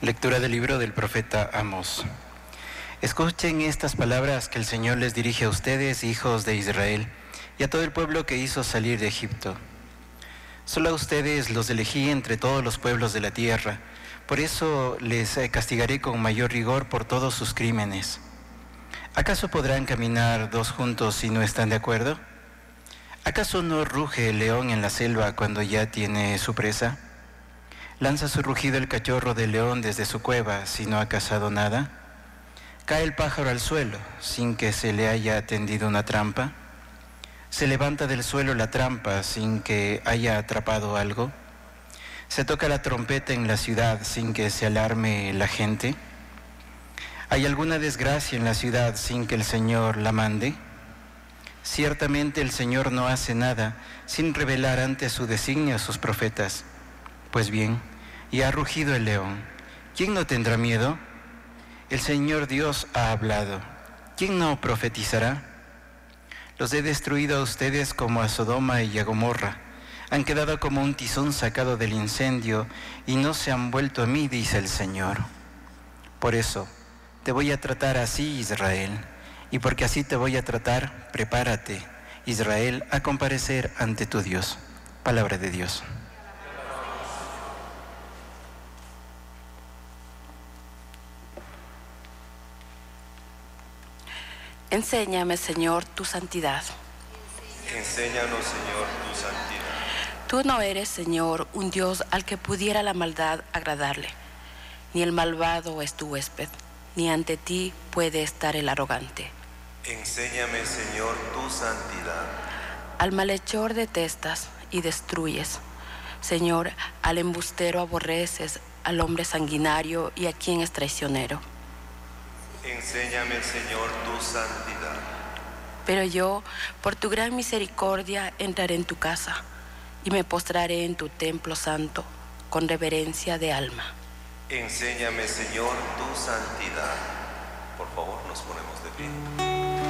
Lectura del libro del profeta Amós. Escuchen estas palabras que el Señor les dirige a ustedes, hijos de Israel, y a todo el pueblo que hizo salir de Egipto. Solo a ustedes los elegí entre todos los pueblos de la tierra, por eso les castigaré con mayor rigor por todos sus crímenes. ¿Acaso podrán caminar dos juntos si no están de acuerdo? ¿Acaso no ruge el león en la selva cuando ya tiene su presa? ¿Lanza su rugido el cachorro del león desde su cueva si no ha cazado nada? ¿Cae el pájaro al suelo sin que se le haya tendido una trampa? ¿Se levanta del suelo la trampa sin que haya atrapado algo? ¿Se toca la trompeta en la ciudad sin que se alarme la gente? ¿Hay alguna desgracia en la ciudad sin que el Señor la mande? Ciertamente el Señor no hace nada sin revelar ante su designio a sus profetas. Pues bien, y ha rugido el león. ¿Quién no tendrá miedo? El Señor Dios ha hablado. ¿Quién no profetizará? Los he destruido a ustedes como a Sodoma y a Gomorra. Han quedado como un tizón sacado del incendio y no se han vuelto a mí, dice el Señor. Por eso, te voy a tratar así, Israel, y porque así te voy a tratar, prepárate, Israel, a comparecer ante tu Dios. Palabra de Dios. Enséñame, Señor, tu santidad. Enséñanos, Señor, tu santidad. Tú no eres, Señor, un Dios al que pudiera la maldad agradarle, ni el malvado es tu huésped, ni ante ti puede estar el arrogante. Enséñame, Señor, tu santidad. Al malhechor detestas y destruyes. Señor, al embustero aborreces, al hombre sanguinario y a quien es traicionero. Enséñame, Señor, tu santidad. Pero yo, por tu gran misericordia, entraré en tu casa y me postraré en tu templo santo con reverencia de alma. Enséñame, Señor, tu santidad. Por favor, nos ponemos de pie.